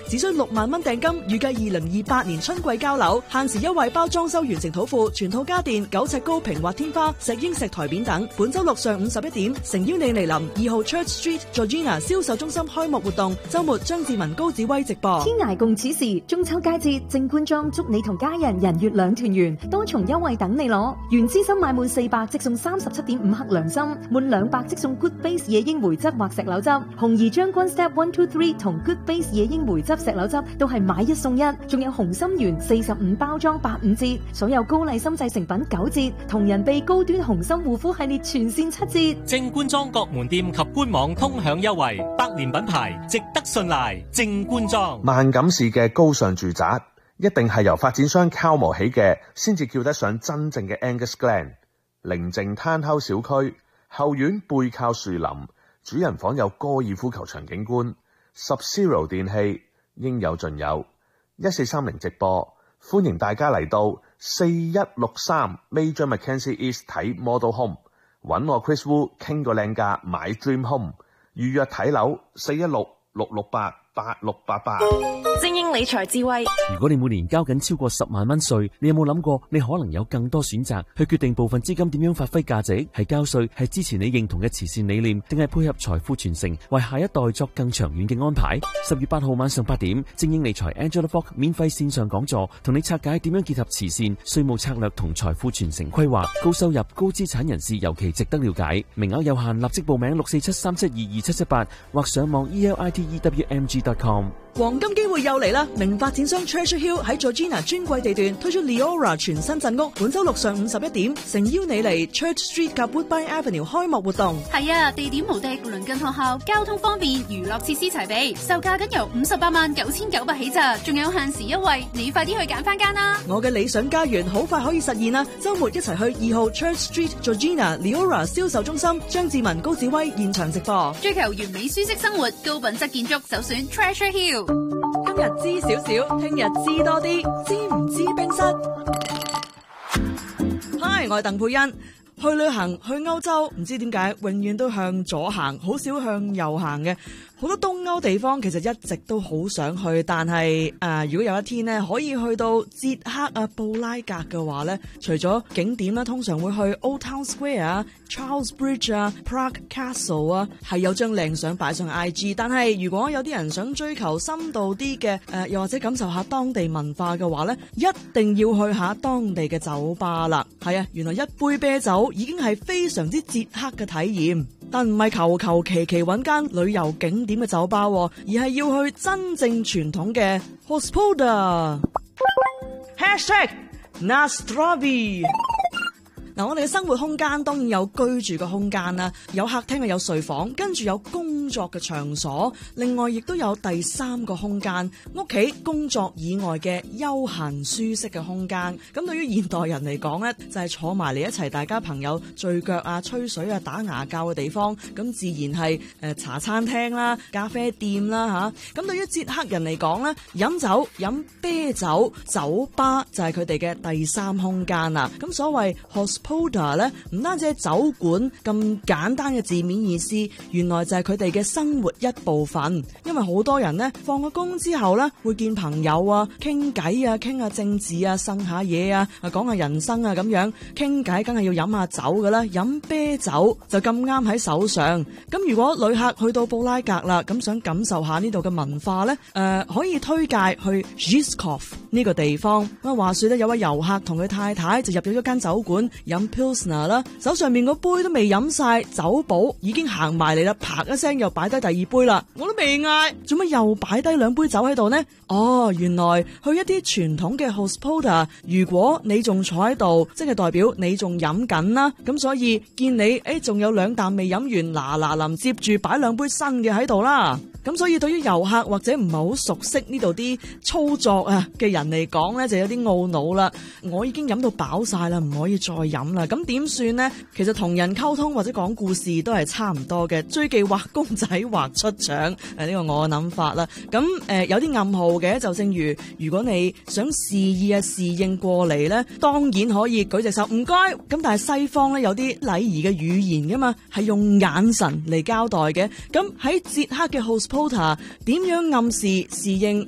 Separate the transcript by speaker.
Speaker 1: 只需6萬蚊訂金，預計2028年春季交樓，限時優惠包裝修完成土庫、全套家電、9尺高平滑天花、石英石台面等。本周六上午11點，誠邀你嚟臨2號 Church Street Georgina 銷售中心開幕活動，周末張志文、高子威直播。
Speaker 2: 天涯共此時，中秋佳節，正官莊祝你同家人人月兩團圓，多重優惠等你攞。原資深買滿400即送37.5克良心，滿200即送 Good Base 野櫻梅汁或石榴汁。紅怡將軍 Step 123同 Good Base 野櫻梅汁石榴汁都係買1送1，仲有紅心圓45包裝85折，所有高麗參製成品9折，同人鼻高端紅心護膚系列全線7折。
Speaker 3: 正官莊各門店及官網通享優惠，百年品牌值得信賴。正官莊
Speaker 4: 萬錦市嘅高尚住宅，一定係由發展商敲磨起嘅，先至叫得上真正嘅 Angus Glen。寧靜攤口小區，後院背靠樹林，主人房有高爾夫球場景觀，Sub-Zero 電器應有盡有。1430直播，歡迎大家嚟到4163 Major Mackenzie East 睇 Model Home， 揾我 Chris Wu 傾個靚價買 Dream Home， 預約睇樓416-668-8688。
Speaker 5: 精英理財智慧。
Speaker 6: 如果你每年交緊超過10萬蚊稅，你有冇諗過你可能有更多選擇去決定部分資金點樣發揮價值？係交稅，係支持你認同嘅慈善理念，定係配合財富傳承，為下一代作更長遠嘅安排？10月8號晚上8點，精英理財 Angela Falk 免費線上講座，同你拆解點樣結合慈善、稅務策略同財富傳承規劃。高收入、高資產人士尤其值得了解，名額有限，立即報名647-372-2778或上網 elitewmg.com。
Speaker 1: 黃金機會又嚟啦！名發展商 Treasure Hill 喺 Georgina 專櫃地段推出 Leora 全新鎮屋，本周六上午11點，誠邀你嚟 Church Street 及 Woodbine Avenue 開幕活動。
Speaker 7: 係啊，地點無敵，鄰近學校，交通方便，娛樂設施齊備，售價僅由589900起咋，仲有限時優惠，你快啲去揀翻間啦！
Speaker 1: 我嘅理想家園好快可以實現啦！周末一齊去2號 Church Street Georgina Leora 銷售中心，張志文、高子威現場直播。
Speaker 7: 追求完美舒適生活，高品質建築，首選 Treasure Hill。
Speaker 1: 今日知少少，聽日知多啲，知唔知冰室？嗨，我係鄧佩欣。去旅行去歐洲，唔知點解永遠都向左行，好少向右行嘅。好多東歐地方其實一直都好想去，但係如果有一天呢可以去到捷克啊布拉格嘅話呢，除咗景點啦，通常會去 Old Town Square 啊、Charles Bridge 啊、Prague Castle 啊，係有張靚相擺上 IG。但係如果有啲人想追求深度啲嘅又或者感受下當地文化嘅話呢，一定要去下當地嘅酒吧啦。係啊，原來一杯啤酒已經係非常之捷克嘅體驗。但唔係求求其其揾間旅遊景點嘅酒吧，而係要去真正傳統嘅 Hospoda #Nastravi。我哋嘅生活空間當然有居住嘅空間啦，有客廳有睡房，跟住有工作嘅場所，另外亦都有第3個空間，屋企工作以外嘅休閒舒適嘅空間。咁對於現代人嚟講呢，就係坐埋嚟一齊大家朋友聚腳啊、吹水啊、打牙鉸嘅地方，咁自然係茶餐廳啦、咖啡店啦嚇。咁對於捷克人嚟講呢，飲酒飲啤酒酒吧就係佢哋嘅第3空間啦。咁所謂 Hospoda 咧，唔單止係酒館咁簡單嘅字面意思，原來就係佢哋嘅生活一部分。因為好多人呢，放咗工之後呢，會見朋友啊，傾偈啊，傾下政治啊，呻下嘢啊，講下人生啊咁樣。傾偈梗係要飲下酒噶啦，飲啤酒就咁啱喺手上。咁如果旅客去到布拉格啦，咁想感受下呢度嘅文化呢，可以推介去 Žižkov 呢個地方。咁話說咧，有位遊客同佢太太就入咗一間酒館飲 Pilsner 啦，手上面個杯都未飲晒，酒保已經行埋嚟啦，啪一聲又擺低第2杯啦，我都未嗌，做乜又擺低2杯酒喺度呢？哦，原來去一啲傳統嘅 Hospoda， 如果你仲坐喺度，即係代表你仲飲緊啦，咁所以見你仲有2啖未飲完，嗱臨接住擺2杯新嘅喺度啦。咁所以對於遊客或者唔係好熟悉呢度啲操作啊嘅人嚟講呢，就有啲懊惱啦。我已經飲到飽晒啦，唔可以再飲啦。咁點算呢？其實同人溝通或者講故事都係差唔多嘅，追記畫公仔畫出腸，呢個我嘅諗法啦。咁有啲暗號嘅，就正如果你想示意啊示應過嚟呢，當然可以舉隻手唔該。咁但係西方呢，有啲禮儀嘅語言噶嘛，係用眼神嚟交代嘅。咁喺捷克嘅 Hospoda 點樣暗示示應